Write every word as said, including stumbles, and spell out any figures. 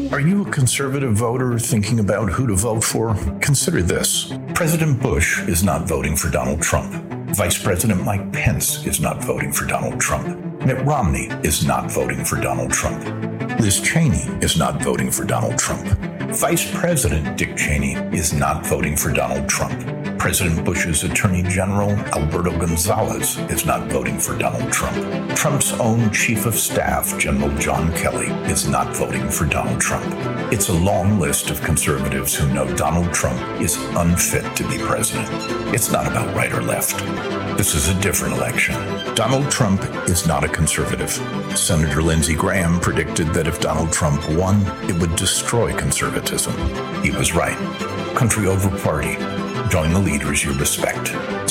Are you a conservative voter thinking about who to vote for? Consider this. President Bush is not voting for Donald Trump. Vice President Mike Pence is not voting for Donald Trump. Mitt Romney is not voting for Donald Trump. Liz Cheney is not voting for Donald Trump. Vice President Dick Cheney is not voting for Donald Trump. President Bush's Attorney General Alberto Gonzales is not voting for Donald Trump. Trump's own Chief of Staff, General John Kelly, is not voting for Donald Trump. It's a long list of conservatives who know Donald Trump is unfit to be president. It's not about right or left. This is a different election. Donald Trump is not a conservative. Senator Lindsey Graham predicted that if Donald Trump won, it would destroy conservatism. He was right. Country over party. Join the leaders you respect.